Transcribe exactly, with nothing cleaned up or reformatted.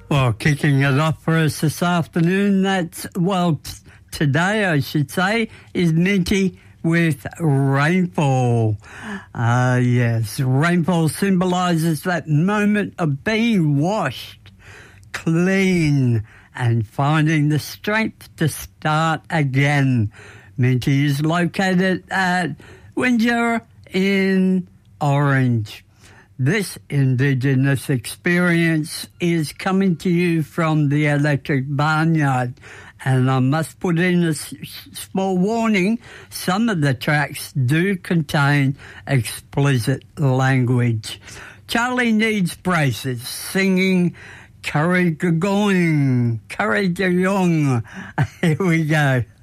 Well, kicking it off for us this afternoon, that's, well, t- today I should say, is Minty with Rainfall. Ah, uh, yes, rainfall symbolises that moment of being washed clean and finding the strength to start again. Minty is located at Windsor in Orange. This Indigenous experience is coming to you from the Electric Barnyard, and I must put in a s- small warning, some of the tracks do contain explicit language. Charlie Needs Braces singing Curry Gagoing, Curry Gagong. Here we go.